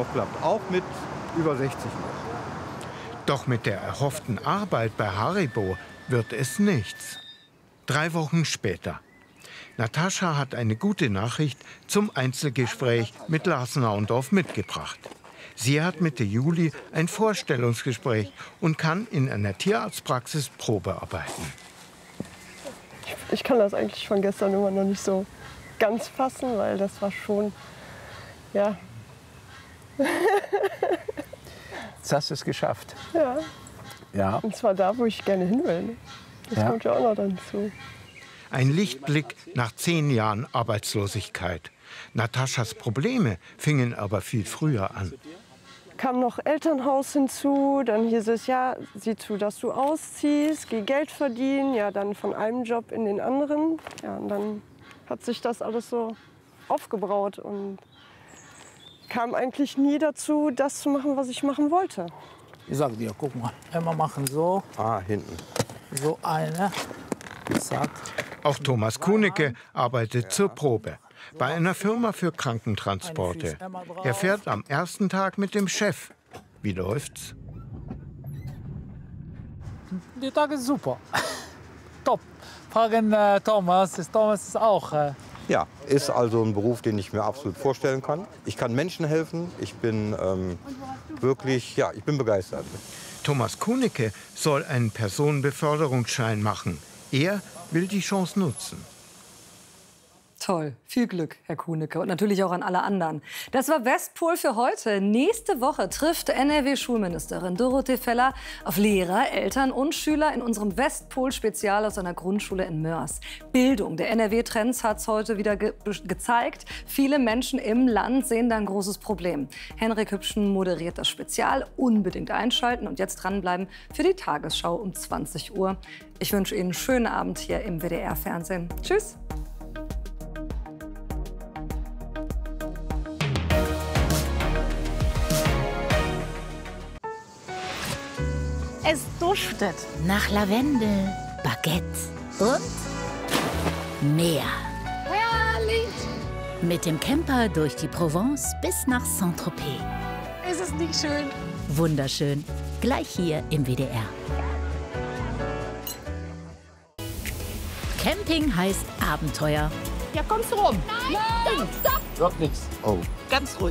noch klappt, auch mit über 60. Doch mit der erhofften Arbeit bei Haribo wird es nichts. 3 Wochen später. Natascha hat eine gute Nachricht zum Einzelgespräch mit Lars Naundorf mitgebracht. Sie hat Mitte Juli ein Vorstellungsgespräch und kann in einer Tierarztpraxis Probe arbeiten. Ich kann das eigentlich von gestern immer noch nicht so ganz fassen, weil das war schon, ja. Jetzt hast du es geschafft. Ja. Ja. Und zwar da, wo ich gerne hin will. Das kommt ja auch noch dazu. Ein Lichtblick nach 10 Jahren Arbeitslosigkeit. Nataschas Probleme fingen aber viel früher an. Kam noch Elternhaus hinzu, dann hieß es, ja, sieh zu, dass du ausziehst, geh Geld verdienen, ja, dann von einem Job in den anderen. Ja, und dann hat sich das alles so aufgebraut und kam eigentlich nie dazu, das zu machen, was ich machen wollte. Ich sag dir, guck mal, einmal machen so. Hinten. So eine. Zack. Auch Thomas Kuhnecke arbeitet zur Probe bei einer Firma für Krankentransporte. Er fährt am ersten Tag mit dem Chef. Wie läuft's? Der Tag ist super. Top. Fragen Thomas. Thomas ist auch. Ja, ist also ein Beruf, den ich mir absolut vorstellen kann. Ich kann Menschen helfen. Ich bin wirklich, ja, ich bin begeistert. Thomas Kuhnecke soll einen Personenbeförderungsschein machen. Er will die Chance nutzen. Toll, viel Glück, Herr Kuhnecke, und natürlich auch an alle anderen. Das war Westpol für heute. Nächste Woche trifft NRW-Schulministerin Dorothee Feller auf Lehrer, Eltern und Schüler in unserem Westpol-Spezial aus einer Grundschule in Mörs. Bildung. Der NRW-Trends hat es heute wieder gezeigt. Viele Menschen im Land sehen da ein großes Problem. Henrik Hübschen moderiert das Spezial. Unbedingt einschalten und jetzt dranbleiben für die Tagesschau um 20 Uhr. Ich wünsche Ihnen einen schönen Abend hier im WDR-Fernsehen. Tschüss. Es duftet nach Lavendel, Baguette und Meer. Herrlich! Mit dem Camper durch die Provence bis nach Saint-Tropez. Ist es nicht schön? Wunderschön. Gleich hier im WDR. Camping heißt Abenteuer. Ja, kommst du rum? Nein! Stopp! Wird nichts. Oh. Ganz ruhig.